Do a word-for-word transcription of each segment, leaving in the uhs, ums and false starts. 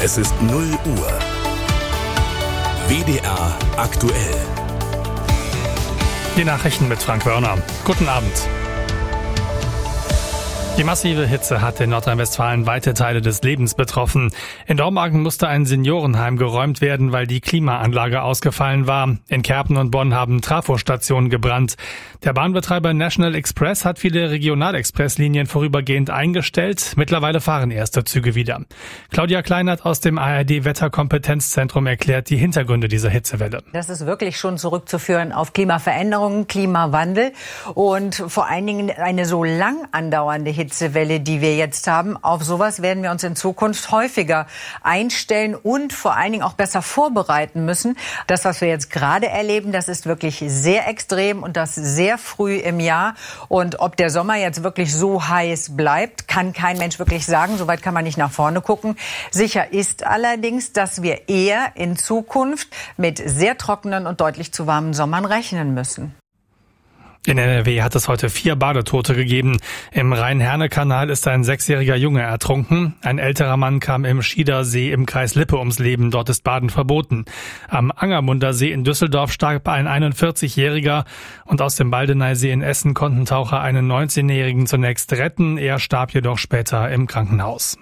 Es ist null Uhr. W D R aktuell. Die Nachrichten mit Frank Wörner. Guten Abend. Die massive Hitze hat in Nordrhein-Westfalen weite Teile des Lebens betroffen. In Dormagen musste ein Seniorenheim geräumt werden, weil die Klimaanlage ausgefallen war. In Kerpen und Bonn haben Trafostationen gebrannt. Der Bahnbetreiber National Express hat viele Regionalexpresslinien vorübergehend eingestellt. Mittlerweile fahren erste Züge wieder. Claudia Kleinert aus dem A R D-Wetterkompetenzzentrum erklärt die Hintergründe dieser Hitzewelle. Das ist wirklich schon zurückzuführen auf Klimaveränderungen, Klimawandel und vor allen Dingen eine so lang andauernde Hitzewelle, die wir jetzt haben. Auf sowas werden wir uns in Zukunft häufiger einstellen und vor allen Dingen auch besser vorbereiten müssen. Das, was wir jetzt gerade erleben, das ist wirklich sehr extrem und das sehr früh im Jahr. Und ob der Sommer jetzt wirklich so heiß bleibt, kann kein Mensch wirklich sagen. Soweit kann man nicht nach vorne gucken. Sicher ist allerdings, dass wir eher in Zukunft mit sehr trockenen und deutlich zu warmen Sommern rechnen müssen. In N R W hat es heute vier Badetote gegeben. Im Rhein-Herne-Kanal ist ein sechsjähriger Junge ertrunken. Ein älterer Mann kam im Schiedersee im Kreis Lippe ums Leben. Dort ist Baden verboten. Am Angermunder See in Düsseldorf starb ein einundvierzigjähriger. Und aus dem Baldeneysee in Essen konnten Taucher einen neunzehnjährigen zunächst retten. Er starb jedoch später im Krankenhaus.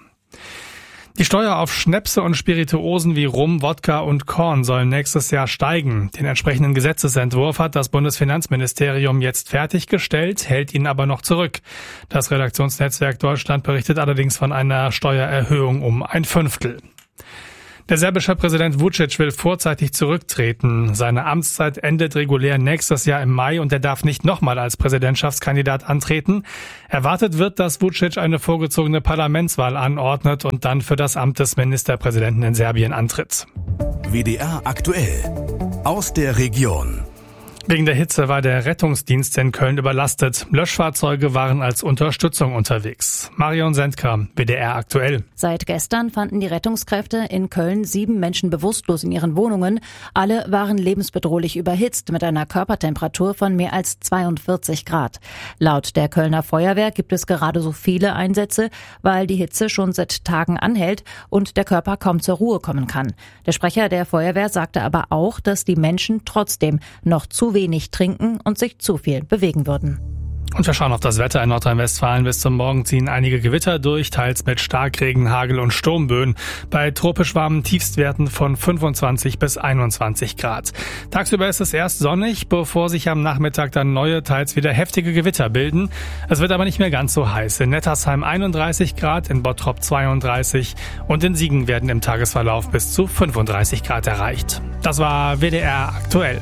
Die Steuer auf Schnäpse und Spirituosen wie Rum, Wodka und Korn soll nächstes Jahr steigen. Den entsprechenden Gesetzesentwurf hat das Bundesfinanzministerium jetzt fertiggestellt, hält ihn aber noch zurück. Das Redaktionsnetzwerk Deutschland berichtet allerdings von einer Steuererhöhung um ein Fünftel. Der serbische Präsident Vučić will vorzeitig zurücktreten. Seine Amtszeit endet regulär nächstes Jahr im Mai und er darf nicht nochmal als Präsidentschaftskandidat antreten. Erwartet wird, dass Vučić eine vorgezogene Parlamentswahl anordnet und dann für das Amt des Ministerpräsidenten in Serbien antritt. W D R aktuell. Aus der Region. Wegen der Hitze war der Rettungsdienst in Köln überlastet. Löschfahrzeuge waren als Unterstützung unterwegs. Marion Sendker, W D R aktuell. Seit gestern fanden die Rettungskräfte in Köln sieben Menschen bewusstlos in ihren Wohnungen. Alle waren lebensbedrohlich überhitzt mit einer Körpertemperatur von mehr als zweiundvierzig Grad. Laut der Kölner Feuerwehr gibt es gerade so viele Einsätze, weil die Hitze schon seit Tagen anhält und der Körper kaum zur Ruhe kommen kann. Der Sprecher der Feuerwehr sagte aber auch, dass die Menschen trotzdem noch zu wenig trinken und sich zu viel bewegen würden. Und wir schauen auf das Wetter in Nordrhein-Westfalen. Bis zum Morgen ziehen einige Gewitter durch, teils mit Starkregen, Hagel und Sturmböen. Bei tropisch warmen Tiefstwerten von fünfundzwanzig bis einundzwanzig Grad. Tagsüber ist es erst sonnig, bevor sich am Nachmittag dann neue, teils wieder heftige Gewitter bilden. Es wird aber nicht mehr ganz so heiß. In Nettersheim einunddreißig Grad, in Bottrop zweiunddreißig und in Siegen werden im Tagesverlauf bis zu fünfunddreißig Grad erreicht. Das war W D R aktuell.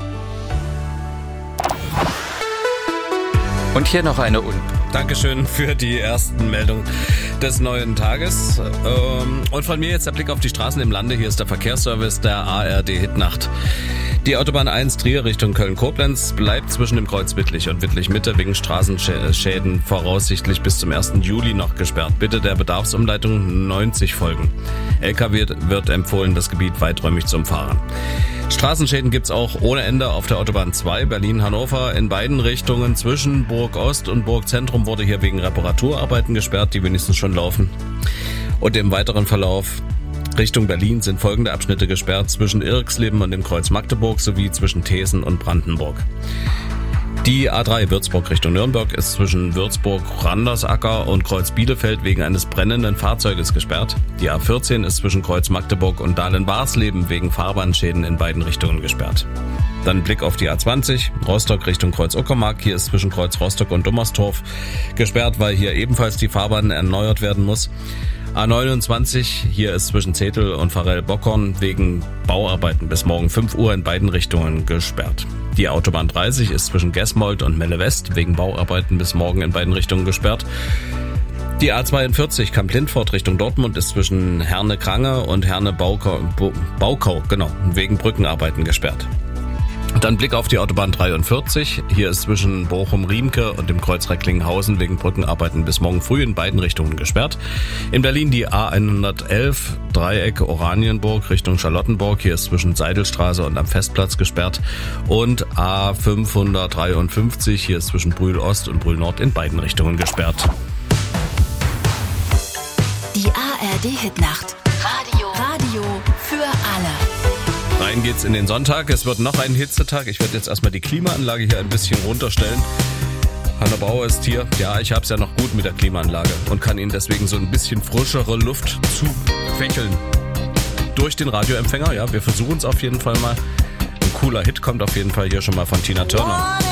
Und hier noch eine Un. Dankeschön für die ersten Meldungen des neuen Tages. Und von mir jetzt der Blick auf die Straßen im Lande. Hier ist der Verkehrsservice der A R D Hitnacht. Die Autobahn eins Trier Richtung Köln-Koblenz bleibt zwischen dem Kreuz Wittlich und Wittlich-Mitte wegen Straßenschäden voraussichtlich bis zum ersten Juli noch gesperrt. Bitte der Bedarfsumleitung neunzig folgen. L K W wird empfohlen, das Gebiet weiträumig zu umfahren. Straßenschäden gibt's auch ohne Ende auf der Autobahn zwei Berlin-Hannover in beiden Richtungen. Zwischen Burg Ost und Burg Zentrum wurde hier wegen Reparaturarbeiten gesperrt, die wenigstens schon laufen. Und im weiteren Verlauf Richtung Berlin sind folgende Abschnitte gesperrt: zwischen Irxleben und dem Kreuz Magdeburg sowie zwischen Thesen und Brandenburg. Die A drei Würzburg Richtung Nürnberg ist zwischen Würzburg-Randersacker und Kreuz Bielefeld wegen eines brennenden Fahrzeuges gesperrt. Die A vierzehn ist zwischen Kreuz Magdeburg und Dahlen-Warsleben wegen Fahrbahnschäden in beiden Richtungen gesperrt. Dann Blick auf die A zwanzig, Rostock Richtung Kreuz Uckermark. Hier ist zwischen Kreuz Rostock und Dummerstorf gesperrt, weil hier ebenfalls die Fahrbahn erneuert werden muss. A neunundzwanzig, hier ist zwischen Zetel und Farel-Bockhorn wegen Bauarbeiten bis morgen fünf Uhr in beiden Richtungen gesperrt. Die Autobahn dreißig ist zwischen Gesmold und Melle West wegen Bauarbeiten bis morgen in beiden Richtungen gesperrt. Die A zweiundvierzig Kamp-Lindfort Richtung Dortmund ist zwischen Herne-Krange und Herne-Baukau, Baukau, genau, wegen Brückenarbeiten gesperrt. Dann Blick auf die Autobahn dreiundvierzig. Hier ist zwischen Bochum-Riemke und dem Kreuz Recklinghausen wegen Brückenarbeiten bis morgen früh in beiden Richtungen gesperrt. In Berlin die A hundertelf, Dreieck Oranienburg Richtung Charlottenburg. Hier ist zwischen Seidelstraße und am Festplatz gesperrt. Und A fünfhundertdreiundfünfzig, hier ist zwischen Brühl Ost und Brühl Nord in beiden Richtungen gesperrt. Die A R D Hitnacht. Radio Radio für alle. Rein geht's in den Sonntag. Es wird noch ein Hitzetag. Ich werde jetzt erstmal die Klimaanlage hier ein bisschen runterstellen. Hanna Bauer ist hier. Ja, ich hab's ja noch gut mit der Klimaanlage und kann Ihnen deswegen so ein bisschen frischere Luft zufächeln. Durch den Radioempfänger. Ja, wir versuchen es auf jeden Fall mal. Ein cooler Hit kommt auf jeden Fall hier schon mal von Tina Turner.